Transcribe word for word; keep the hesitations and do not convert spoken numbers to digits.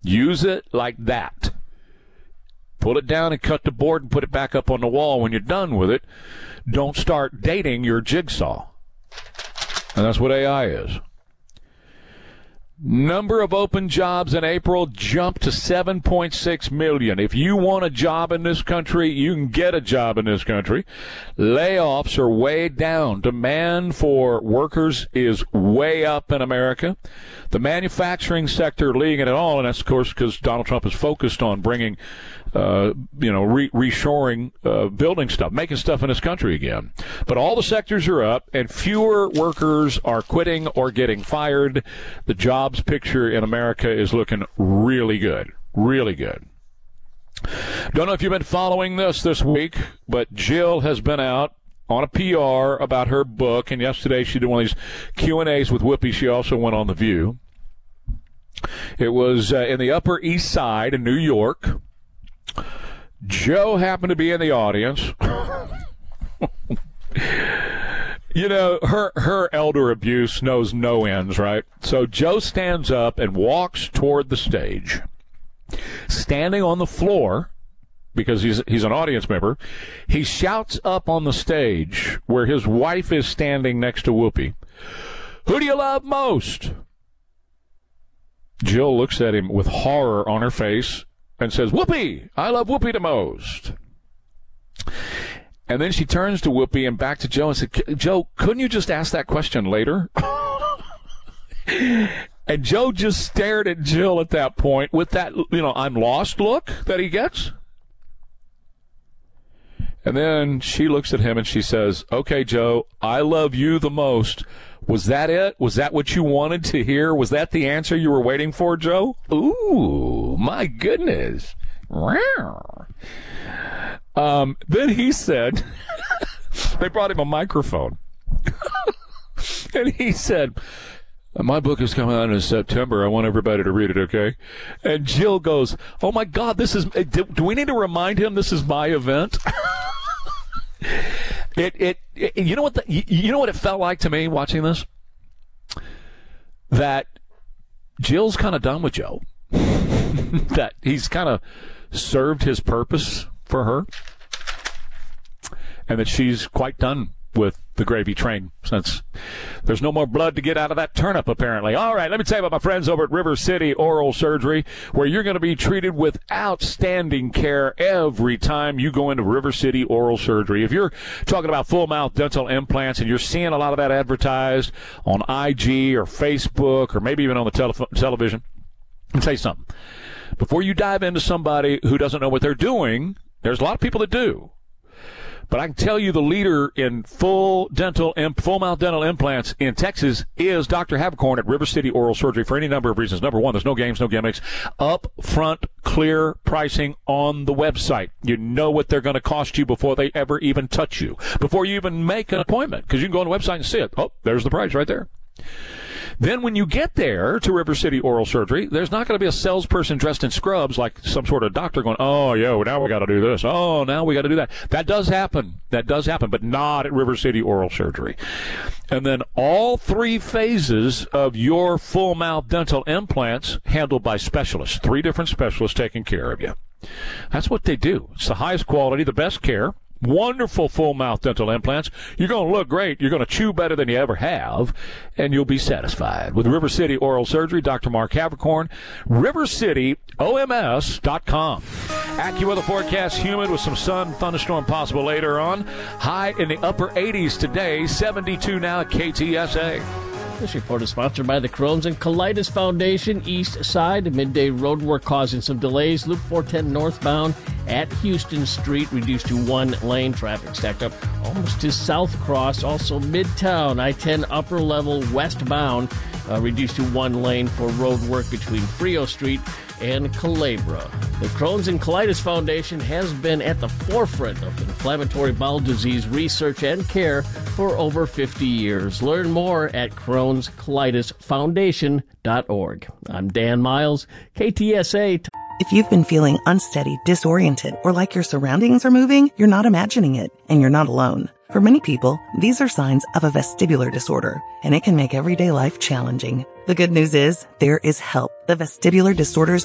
Use it like that. Pull it down and cut the board and put it back up on the wall when you're done with it. Don't start dating your jigsaw. And that's what A I is. Number of open jobs in April jumped to seven point six million. If you want a job in this country, you can get a job in this country. Layoffs are way down. Demand for workers is way up in America. The manufacturing sector leading it all, and that's, of course, because Donald Trump is focused on bringing, uh, you know, re- reshoring, uh, building stuff, making stuff in this country again. But all the sectors are up, and fewer workers are quitting or getting fired. The jobs picture in America is looking really good, really good. Don't know if you've been following this this week, but Jill has been out on a P R about her book, and yesterday she did one of these Q and A's with Whoopi. She also went on The View. It was uh, in the Upper East Side in New York. Joe happened to be in the audience. You know, her her elder abuse knows no ends, right? So Joe stands up and walks toward the stage. Standing on the floor, because he's he's an audience member, he shouts up on the stage where his wife is standing next to Whoopi, "Who do you love most?" Jill looks at him with horror on her face and says, "Whoopi! I love Whoopi the most." And then she turns to Whoopi and back to Joe and said, "Joe, couldn't you just ask that question later?" And Joe just stared at Jill at that point with that, you know, I'm lost look that he gets. And then she looks at him and she says, "Okay, Joe, I love you the most. Was that it? Was that what you wanted to hear? Was that the answer you were waiting for, Joe?" Ooh, my goodness. Um, then he said, they brought him a microphone. And he said, "My book is coming out in September. I want everybody to read it, okay?" And Jill goes, "Oh, my God, this is, do, do we need to remind him this is my event?" It, it, it, you know what, the, you, you know what it felt like to me watching this? That Jill's kind of done with Joe. That he's kind of served his purpose for her. And that she's quite done with the gravy train, since there's no more blood to get out of that turnip, apparently. All right, let me tell you about my friends over at River City Oral Surgery, where you're going to be treated with outstanding care every time you go into River City Oral Surgery. If you're talking about full mouth dental implants and you're seeing a lot of that advertised on I G or Facebook or maybe even on the tele- television, let me tell you something. Before you dive into somebody who doesn't know what they're doing, there's a lot of people that do. But I can tell you the leader in full dental, full mouth dental implants in Texas is Doctor Havercorn at River City Oral Surgery for any number of reasons. Number one, there's no games, no gimmicks. Up front, clear pricing on the website. You know what they're going to cost you before they ever even touch you, before you even make an appointment, because you can go on the website and see it. Oh, there's the price right there. Then when you get there to River City Oral Surgery, there's not going to be a salesperson dressed in scrubs like some sort of doctor going, "Oh, yo, now we got to do this. Oh, now we got to do that." That does happen. That does happen, but not at River City Oral Surgery. And then all three phases of your full mouth dental implants handled by specialists, three different specialists taking care of you. That's what they do. It's the highest quality, the best care. Wonderful full mouth dental implants. You're going to look great. You're going to chew better than you ever have, and you'll be satisfied. With River City Oral Surgery, Doctor Mark Havercorn, river city O M S dot com. AccuWeather forecast, humid with some sun, thunderstorm possible later on. High in the upper eighties today, seventy-two now at K T S A. This report is sponsored by the Crohn's and Colitis Foundation, East Side. Midday road work causing some delays. Loop four ten northbound at Houston Street, reduced to one lane. Traffic stacked up almost to South Cross. Also Midtown, I ten upper level westbound, uh, reduced to one lane for road work between Frio Street and Culebra. The Crohn's and Colitis Foundation has been at the forefront of inflammatory bowel disease research and care for over fifty years. Learn more at crohns colitis foundation dot org. I'm Dan Miles, K T S A. If you've been feeling unsteady, disoriented, or like your surroundings are moving, you're not imagining it, and you're not alone. For many people, these are signs of a vestibular disorder, and it can make everyday life challenging. The good news is there is help. The Vestibular Disorders